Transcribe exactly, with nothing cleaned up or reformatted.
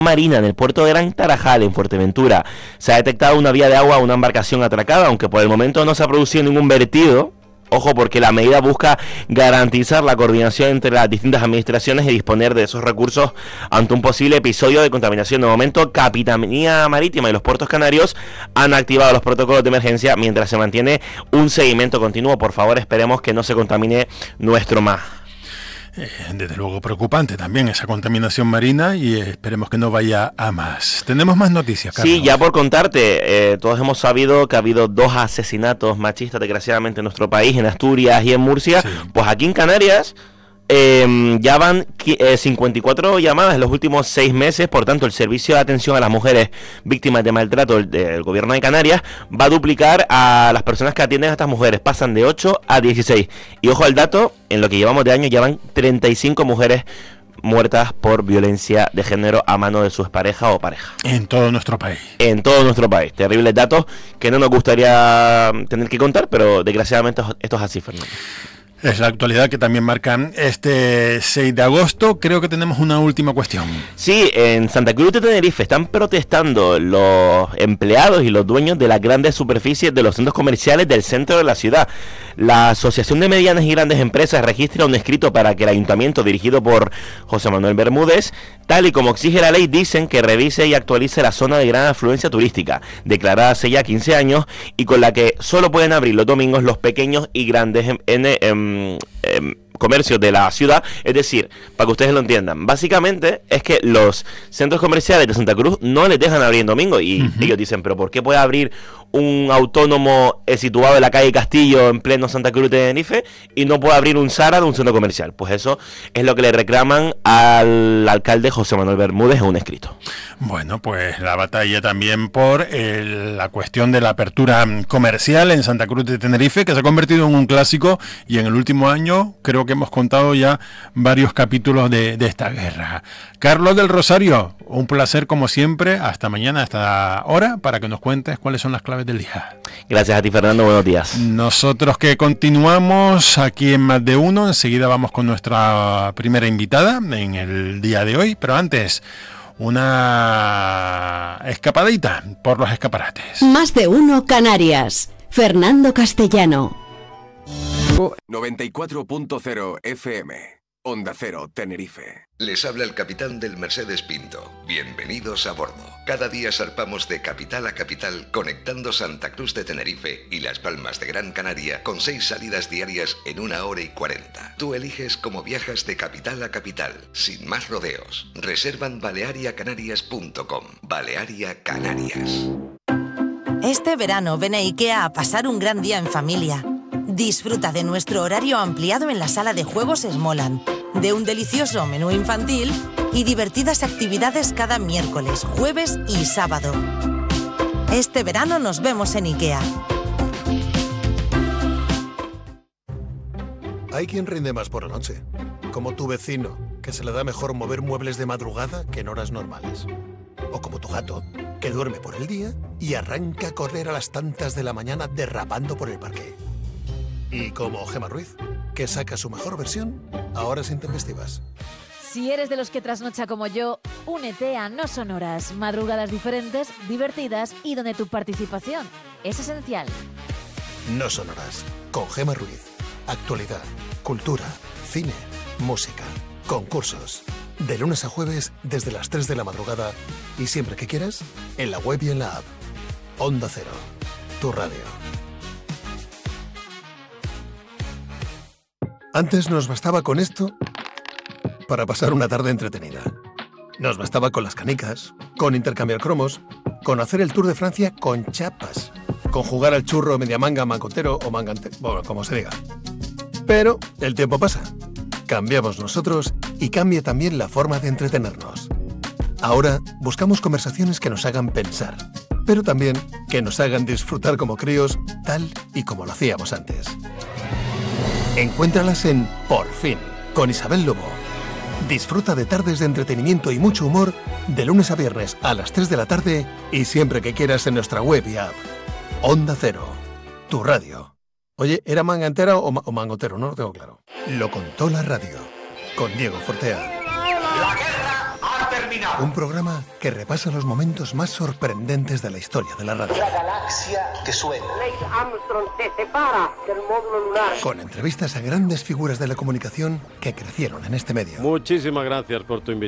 marina en el puerto de Gran Tarajal, en Fuerteventura. Se ha detectado una vía de agua a una embarcación atracada, aunque por el momento no se ha producido ningún vertido. Ojo, porque la medida busca garantizar la coordinación entre las distintas administraciones y disponer de esos recursos ante un posible episodio de contaminación. De momento, Capitanía Marítima y los puertos canarios han activado los protocolos de emergencia mientras se mantiene un seguimiento continuo. Por favor, esperemos que no se contamine nuestro mar. Eh, desde luego preocupante también esa contaminación marina y esperemos que no vaya a más. Tenemos más noticias, Carlos. Sí, ya por contarte, eh, todos hemos sabido que ha habido dos asesinatos machistas desgraciadamente en nuestro país, en Asturias y en Murcia. Sí. Pues aquí en Canarias eh, ya van eh, cincuenta y cuatro llamadas en los últimos seis meses. Por tanto, el servicio de atención a las mujeres víctimas de maltrato del, del gobierno de Canarias va a duplicar a las personas que atienden a estas mujeres. Pasan de ocho a dieciséis. Y ojo al dato, en lo que llevamos de año ya van treinta y cinco mujeres muertas por violencia de género a mano de sus parejas o pareja. En todo nuestro país. En todo nuestro país. Terribles datos que no nos gustaría tener que contar, pero desgraciadamente esto es así, Fernando. Es la actualidad que también marcan este seis de agosto. Creo que tenemos una última cuestión. Sí, en Santa Cruz de Tenerife están protestando los empleados y los dueños de las grandes superficies de los centros comerciales del centro de la ciudad. La Asociación de Medianas y Grandes Empresas registra un escrito para que el ayuntamiento, dirigido por José Manuel Bermúdez, tal y como exige la ley, dicen que revise y actualice la zona de gran afluencia turística, declarada hace ya quince años y con la que solo pueden abrir los domingos los pequeños y grandes en, en, en Eh, comercios de la ciudad. Es decir, para que ustedes lo entiendan, básicamente es que los centros comerciales de Santa Cruz no les dejan abrir en domingo y uh-huh. ellos dicen, pero ¿por qué puede abrir un autónomo eh, situado en la calle Castillo en pleno Santa Cruz de Tenerife y no puede abrir un Zara de un centro comercial? Pues eso es lo que le reclaman al alcalde José Manuel Bermúdez en un escrito. Bueno, pues la batalla también por eh, la cuestión de la apertura comercial en Santa Cruz de Tenerife, que se ha convertido en un clásico y en el último año creo que hemos contado ya varios capítulos de, de esta guerra. Carlos del Rosario, un placer como siempre. Hasta mañana, hasta hora, para que nos cuentes cuáles son las claves del día. Gracias a ti, Fernando, buenos días. Nosotros que continuamos aquí en Más de Uno, enseguida vamos con nuestra primera invitada en el día de hoy, pero antes una escapadita por los escaparates. Más de Uno Canarias. Fernando Castellano. noventa y cuatro punto cero F M. Onda Cero, Tenerife. Les habla el capitán del Mercedes Pinto. Bienvenidos a bordo. Cada día zarpamos de capital a capital, conectando Santa Cruz de Tenerife y Las Palmas de Gran Canaria con seis salidas diarias en una hora y cuarenta. Tú eliges cómo viajas de capital a capital, sin más rodeos. Reserva en balearia canarias punto com. Balearia Canarias. Este verano ven a IKEA a pasar un gran día en familia. Disfruta de nuestro horario ampliado en la sala de juegos Smoland, de un delicioso menú infantil y divertidas actividades cada miércoles, jueves y sábado. Este verano nos vemos en IKEA. Hay quien rinde más por la noche, como tu vecino, que se le da mejor mover muebles de madrugada que en horas normales. O como tu gato, que duerme por el día y arranca a correr a las tantas de la mañana derrapando por el parque. Y como Gemma Ruiz, que saca su mejor versión a horas intempestivas. Si eres de los que trasnocha como yo, únete a No Sonoras, madrugadas diferentes, divertidas y donde tu participación es esencial. No Sonoras, con Gemma Ruiz. Actualidad, cultura, cine, música, concursos. De lunes a jueves desde las tres de la madrugada y siempre que quieras, en la web y en la app. Onda Cero, tu radio. Antes nos bastaba con esto para pasar una tarde entretenida. Nos bastaba con las canicas, con intercambiar cromos, con hacer el Tour de Francia con chapas, con jugar al churro media manga, mangotero o mangante, bueno, como se diga. Pero el tiempo pasa. Cambiamos nosotros y cambia también la forma de entretenernos. Ahora buscamos conversaciones que nos hagan pensar, pero también que nos hagan disfrutar como críos, tal y como lo hacíamos antes. Encuéntralas en Por Fin, con Isabel Lobo. Disfruta de tardes de entretenimiento y mucho humor de lunes a viernes a las tres de la tarde y siempre que quieras en nuestra web y app. Onda Cero, tu radio. Oye, ¿era manga entera o, ma- o mangotero? No lo tengo claro. Lo contó la radio, con Diego Fortea. La guerra ha terminado. terminado. Un programa que repasa los momentos más sorprendentes de la historia de la radio. La galaxia que suena. Neil Armstrong se separa del módulo lunar. Con entrevistas a grandes figuras de la comunicación que crecieron en este medio. Muchísimas gracias por tu invitación.